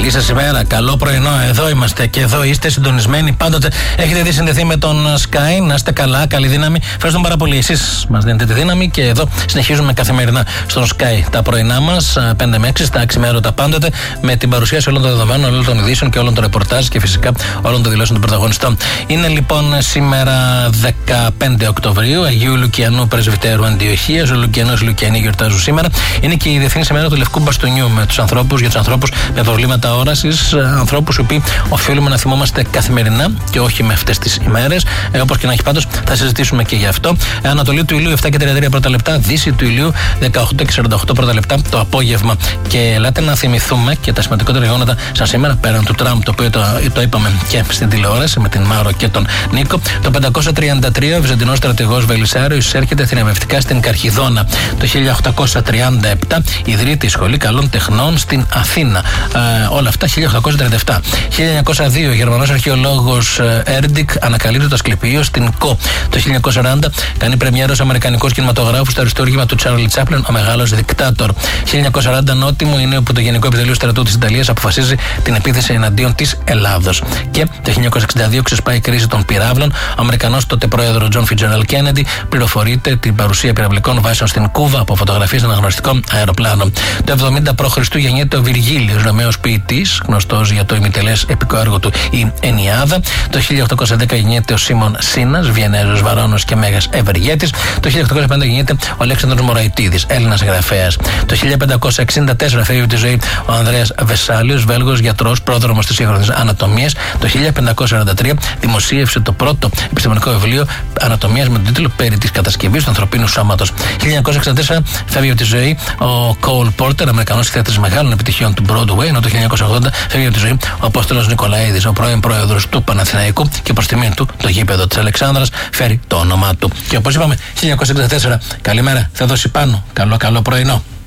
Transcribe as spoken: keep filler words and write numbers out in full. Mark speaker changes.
Speaker 1: Καλή σας ημέρα, καλό πρωινό. Εδώ είμαστε και εδώ είστε συντονισμένοι. Πάντοτε έχετε δει συνδεθεί με τον Sky. Να είστε καλά, καλή δύναμη. Ευχαριστούμε πάρα πολύ. Εσείς μας δίνετε τη δύναμη και εδώ συνεχίζουμε καθημερινά στον Sky τα πρωινά μας, πέντε με έξι, στα αξιμέρωτα πάντοτε, με την παρουσίαση όλων των δεδομένων, όλων των ειδήσεων και όλων των ρεπορτάζ και φυσικά όλων των δηλώσεων των πρωταγωνιστών. Είναι λοιπόν σήμερα δεκαπέντε Οκτωβρίου, Αγίου Λουκιανού Πρεσβυτέρου Αντιοχίας. Ο Λουκιανός Λουκιανοί γιορτάζουν σήμερα. Είναι και η διεθνής ημέρα του Λευκού Μπαστούνιου με τους ανθρώπους, για τους ανθρώπους με προβλήματα όρασης, ανθρώπους οι οποίοι οφείλουμε να θυμόμαστε καθημερινά και όχι με αυτές τις ημέρες. Ε, όπως και να έχει πάντως, θα συζητήσουμε και γι' αυτό. Ανατολή του ηλίου επτά και τριάντα τρία πρώτα λεπτά, Δύση του ηλίου δεκαοκτώ και σαράντα οκτώ πρώτα λεπτά το απόγευμα. Και ελάτε να θυμηθούμε και τα σημαντικότερα γεγονότα σαν σήμερα, πέραν του Τραμπ, το οποίο το, το είπαμε και στην τηλεόραση με την Μάρο και τον Νίκο. Το πεντακόσια τριάντα τρία ο Βυζαντινός στρατηγός Βελισσάριο εισέρχεται θηρηβευτικά στην Καρχιδόνα. Το χίλια οκτακόσια τριάντα επτά ιδρύεται η Σχολή Καλών Τεχνών στην Αθήνα. Ε, όλα αυτά χίλια οκτακόσια τριάντα επτά. χίλια εννιακόσια δύο ο Γερμανός αρχαιολόγος Έρντικ ανακαλύπτει το Ασκληπείο στην Κο. Το χίλια εννιακόσια σαράντα κάνει πρεμιέρα ο Αμερικανικός κινηματογράφος στο αριστούργημα του Τσάρλι Τσάπλιν, ο Μεγάλος Δικτάτορ. χίλια εννιακόσια σαράντα νότιμο είναι όπου το Γενικό Επιτελείο Στρατού της Ιταλίας αποφασίζει την επίθεση εναντίον της Ελλάδος. Και το χίλια εννιακόσια εξήντα δύο ξεσπάει η κρίση των πυράβλων. Ο Αμερικανός τότε πρόεδρο Τζον Φιτζεράλντ Κέννεντι πληροφορείται την παρουσία πυραυλικών βάσεων στην Κούβα από φωτογραφίες αναγνωριστικών αεροπλάνων. Το εβδομήντα προ Χριστού γεννιέται ο Βυργίλιος, Ρωμαίος ποιητής, γνωστός για το ημιτελές επικό έργο του η Ενιάδα. Το χίλια οκτακόσια δέκα γεννιέται ο Σίμων Σίνας, Βιενέζος Βαρώνος και Μέγας Ευεργέτης. Το χίλια οκτακόσια πενήντα γεννιέται ο Αλέξανδρος Μωραητίδης, Έλληνας συγγραφέας. Το χίλια πεντακόσια εξήντα τέσσερα φεύγει από τη ζωή ο Ανδρέας Βεσάλιος, Βέλγος γιατρός, πρόδρομος της σύγχρονης ανατομίας. Το χίλια πεντακόσια σαράντα τρία δημοσίευσε το πρώτο επιστημονικό βιβλίο ανατομίας με τον τίτλο «Περί της κατασκευής του ανθρωπίνου σώματος». χίλια εννιακόσια εξήντα τέσσερα φεύγει από τη ζωή ο Κόλ Πόρτερ, Αμερικανός θεατής μεγάλων επιτυχιών του Broadway, ενώ το χίλια εννιακόσια ογδόντα φεύγει από τη ζωή ο Απόστολος Νικολαίδης, ο πρώην πρόεδρος του Παναθηναϊκού, και προς τιμήν του το γήπεδο της Αλεξάνδρας φέρει το όνομά του. Και όπως είπαμε, χίλια εννιακόσια εξήντα τέσσερα, καλημέρα, θα δώσει πάνω. Καλό, καλό πρωινό.